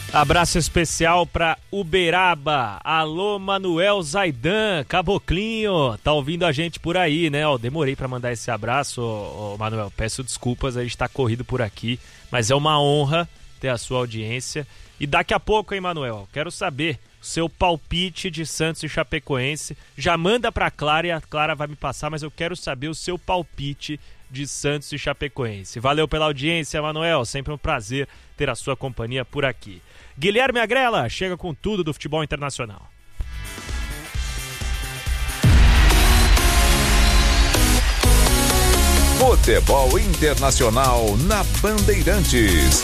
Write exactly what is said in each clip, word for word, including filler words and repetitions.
Abraço especial para Uberaba. Alô, Manuel Zaidan, Caboclinho, tá ouvindo a gente por aí, né? Ó, demorei para mandar esse abraço, ó, ó, Manuel, peço desculpas, a gente tá corrido por aqui, mas é uma honra ter a sua audiência. E daqui a pouco, hein, Manuel, quero saber o seu palpite de Santos e Chapecoense. Já manda pra Clara e a Clara vai me passar, mas eu quero saber o seu palpite de Santos e Chapecoense. Valeu pela audiência, Manuel, sempre um prazer ter a sua companhia por aqui. Guilherme Agrela chega com tudo do futebol internacional. Futebol Internacional na Bandeirantes.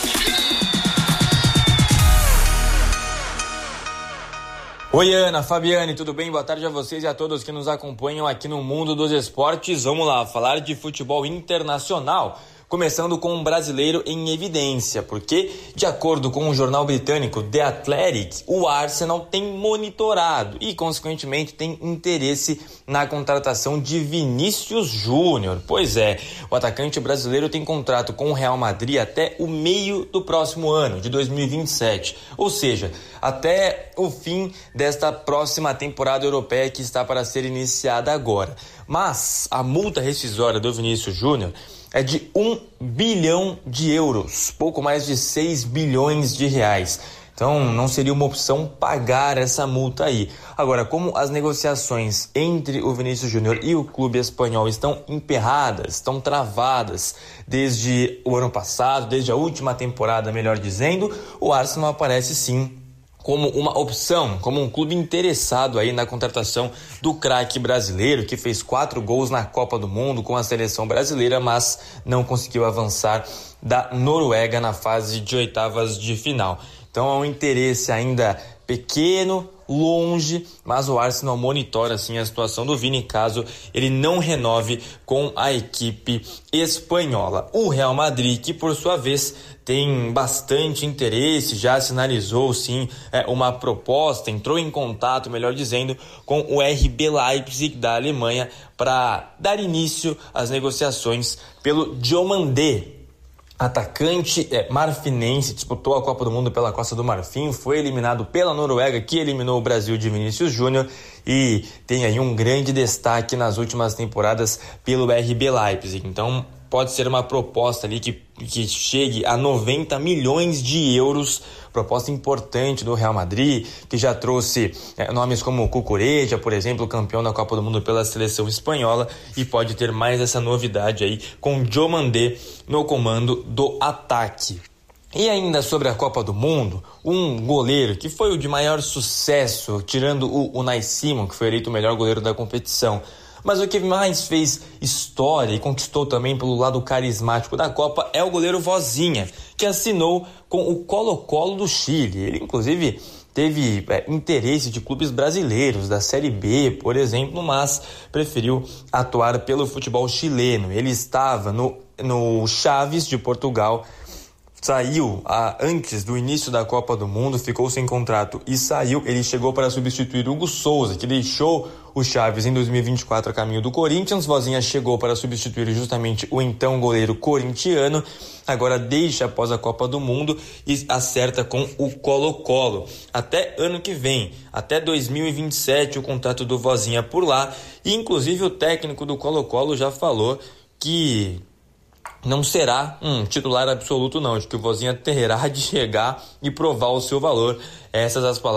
Oi, Ana, Fabiane, tudo bem? Boa tarde a vocês e a todos que nos acompanham aqui no Mundo dos Esportes. Vamos lá, falar de futebol internacional. Começando com um brasileiro em evidência, porque, de acordo com o jornal britânico The Athletic, o Arsenal tem monitorado e, consequentemente, tem interesse na contratação de Vinícius Júnior. Pois é, o atacante brasileiro tem contrato com o Real Madrid até o meio do próximo ano, de dois mil e vinte e sete, ou seja, até o fim desta próxima temporada europeia que está para ser iniciada agora. Mas a multa rescisória do Vinícius Júnior é de um bilhão de euros, pouco mais de seis bilhões de reais. Então não seria uma opção pagar essa multa aí. Agora, como as negociações entre o Vinícius Júnior e o clube espanhol estão emperradas, estão travadas desde o ano passado, desde a última temporada, melhor dizendo, o Arsenal aparece sim como uma opção, como um clube interessado aí na contratação do craque brasileiro, que fez quatro gols na Copa do Mundo com a seleção brasileira, mas não conseguiu avançar da Noruega na fase de oitavas de final. Então é um interesse ainda pequeno, longe, mas o Arsenal monitora assim a situação do Vini caso ele não renove com a equipe espanhola. O Real Madrid, que por sua vez tem bastante interesse, já sinalizou sim é, uma proposta, entrou em contato, melhor dizendo, com o R B Leipzig da Alemanha para dar início às negociações pelo Diomandé. Atacante é, marfinense, disputou a Copa do Mundo pela Costa do Marfim, foi eliminado pela Noruega, que eliminou o Brasil de Vinícius Júnior, e tem aí um grande destaque nas últimas temporadas pelo R B Leipzig. Então pode ser uma proposta ali que, que chegue a noventa milhões de euros, proposta importante do Real Madrid, que já trouxe é, nomes como Cucurella, por exemplo, campeão da Copa do Mundo pela seleção espanhola, e pode ter mais essa novidade aí com Diomandé no comando do ataque. E ainda sobre a Copa do Mundo, um goleiro que foi o de maior sucesso, tirando o Unai Simon, que foi eleito o melhor goleiro da competição, mas o que mais fez história e conquistou também pelo lado carismático da Copa é o goleiro Vozinha, que assinou com o Colo-Colo do Chile. Ele, inclusive, teve é, interesse de clubes brasileiros, da Série B, por exemplo, mas preferiu atuar pelo futebol chileno. Ele estava no, no Chaves de Portugal, saiu ah, antes do início da Copa do Mundo, ficou sem contrato e saiu. Ele chegou para substituir Hugo Souza, que deixou o Chaves em dois mil e vinte e quatro a caminho do Corinthians. Vozinha chegou para substituir justamente o então goleiro corintiano, agora deixa após a Copa do Mundo e acerta com o Colo-Colo. Até ano que vem, até dois mil e vinte e sete, o contrato do Vozinha por lá, e inclusive o técnico do Colo-Colo já falou que não será um titular absoluto não, de que o Vozinha terá de chegar e provar o seu valor. Essas as palavras